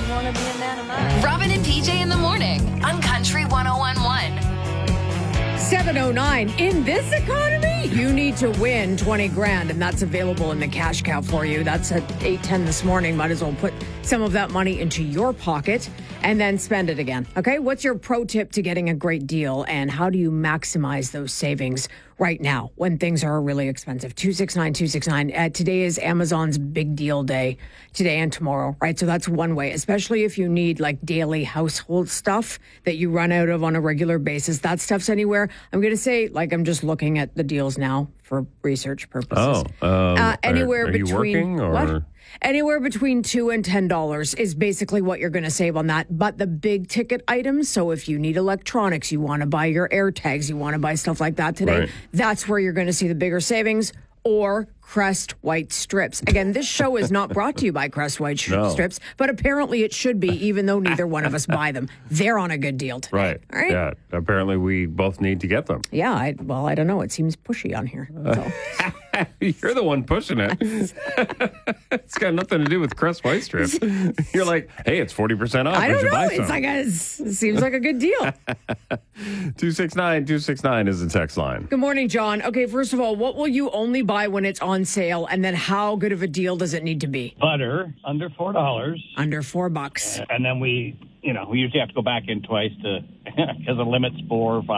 want to be a man of mine. Robin and PJ in the morning on Country 101.1. 7:09. In this economy, you need to win 20 grand, and that's available in the cash cow for you. That's at 8:10 this morning. Might as well put some of that money into your pocket and then spend it again. Okay, what's your pro tip to getting a great deal, and how do you maximize those savings right now when things are really expensive? 269-269. Today is Amazon's big deal day, today and tomorrow, right? So that's one way, especially if you need like daily household stuff that you run out of on a regular basis. That stuff's anywhere. I'm going to say, like, I'm just looking at the deals now for research purposes. Anywhere are between you working, or? What? Anywhere between $2 and $10 is basically what you're going to save on that. But the big ticket items, so if you need electronics, you want to buy your AirTags, you want to buy stuff like that today, Right. That's where you're going to see the bigger savings. Or Crest White Strips. Again, this show is not brought to you by Crest White Strips, but apparently it should be, even though neither one of us buy them. They're on a good deal today. Right. All right? Yeah. Apparently, we both need to get them. Yeah. I don't know. It seems pushy on here. So. You're the one pushing it. It's got nothing to do with Crest White Strip. You're like, hey, it's 40% off. I don't know. Buy It's some. like it seems like a good deal. 269-269 is the text line. Good morning, John. Okay, first of all, what will you only buy when it's on sale? And then how good of a deal does it need to be? Butter, under $4. Under $4. And then we usually have to go back in twice to, because the limit's 4 or 5.